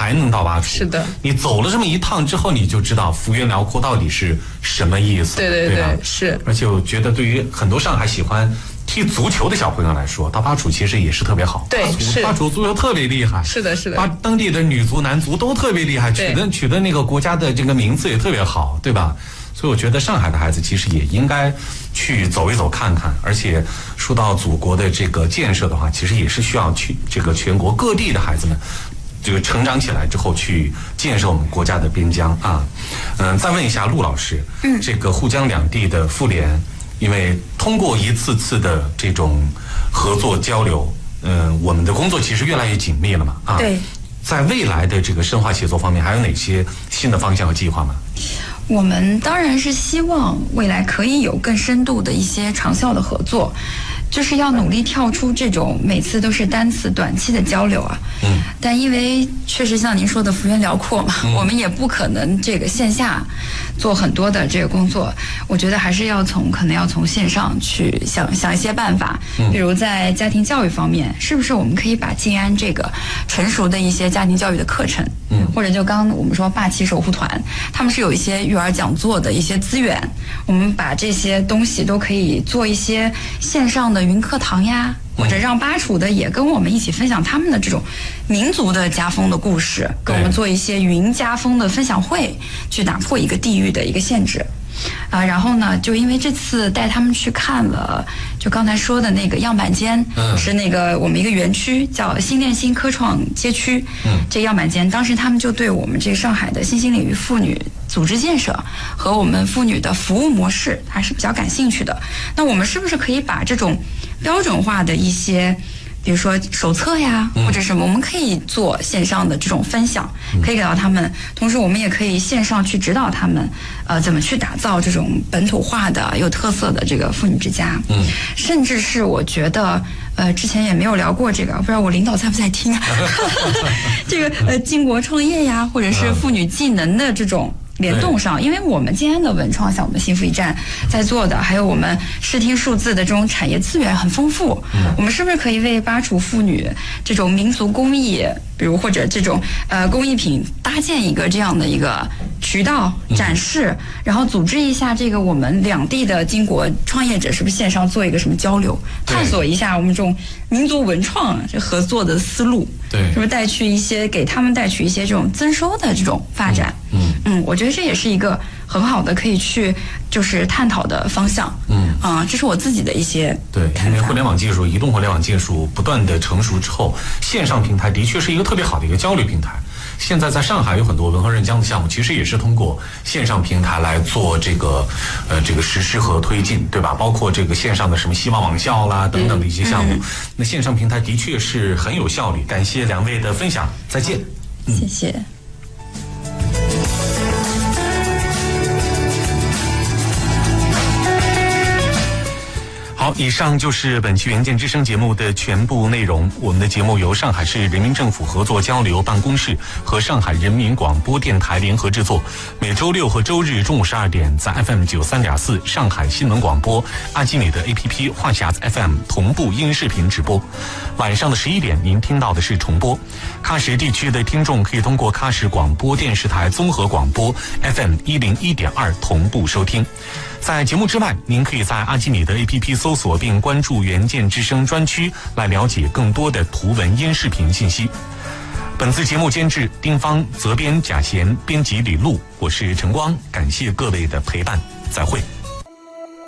才能到巴楚。 是的， 你走了这么一趟之后，你就知道幅员辽阔到底是什么意思。 对吧？ 是。 而且我觉得对于很多上海喜欢踢足球的小朋友来说，到巴楚其实也是特别好。 对，是巴楚足球特别厉害。 是的。 当地的女足、男足都特别厉害，取得那个国家的这个名字也特别好，对吧？所以我觉得上海的孩子其实也应该去走一走看看，而且说到祖国的这个建设的话，其实也是需要去这个全国各地的孩子们这个成长起来之后去建设我们国家的边疆啊。再问一下陆老师，这个沪江两地的妇联，因为通过一次次的这种合作交流，我们的工作其实越来越紧密了嘛啊。 对。 在未来的这个深化协作方面，还有哪些新的方向和计划吗？ 我们当然是希望未来可以有更深度的一些长效的合作，就是要努力跳出这种每次都是单次短期的交流啊。但因为确实像您说的幅员辽阔嘛，我们也不可能这个线下做很多的这个工作，我觉得还是可能要从线上去想一些办法，比如在家庭教育方面，是不是我们可以把静安这个成熟的一些家庭教育的课程，或者就刚刚我们说霸气守护团，他们是有一些育儿讲座的一些资源，我们把这些东西都可以做一些线上的云课堂呀，或者让巴楚的也跟我们一起分享他们的这种民族的家风的故事，跟我们做一些云家风的分享会，去打破一个地域的一个限制。然后呢，就因为这次带他们去看了，就刚才说的那个样板间，是那个我们一个园区叫新恋新科创街区，这样板间，当时他们就对我们这上海的新兴领域妇女组织建设和我们妇女的服务模式还是比较感兴趣的。那我们是不是可以把这种标准化的一些，比如说手册呀，或者什么，我们可以做线上的这种分享，可以给到他们。同时，我们也可以线上去指导他们，怎么去打造这种本土化的、有特色的这个妇女之家。甚至是我觉得，之前也没有聊过这个，不知道我领导在不在听。这个巾帼创业呀，或者是妇女技能的这种联动上，因为我们静安的文创，像我们幸福驿站在做的，还有我们视听数字的这种产业资源很丰富，我们是不是可以为巴楚妇女这种民族工艺，比如或者这种工艺品搭建一个这样的一个渠道展示，然后组织一下这个我们两地的巾帼创业者，是不是线上做一个什么交流，探索一下我们这种民族文创这合作的思路， 对， 是不是给他们带去一些这种增收的这种发展？我觉得这也是一个很好的可以去就是探讨的方向。这是我自己的一些对，因为互联网技术、移动互联网技术不断的成熟之后，线上平台的确是一个特别好的一个交流平台。现在在上海有很多文化润江的项目，其实也是通过线上平台来做这个实施和推进，对吧？包括这个线上的什么希望网校啦等等的一些项目，那线上平台的确是很有效率。感谢两位的分享，再见。 谢谢。 好，以上就是本期《远见之声》节目的全部内容。我们的节目由上海市人民政府合作交流办公室和上海人民广播电台联合制作，每周六和周日中午12点在 FM 93.4上海新闻广播、阿基米德 APP 话匣子 FM 同步音视频直播。晚上的11点您听到的是重播。喀什地区的听众可以通过喀什广播电视台综合广播 FM 101.2同步收听。在节目之外，您可以在阿基米德 APP 搜索并关注远见之声专区，来了解更多的图文音视频信息。本次节目监制丁芳，责编贾贤，编辑李璐，我是陈光，感谢各位的陪伴，再会。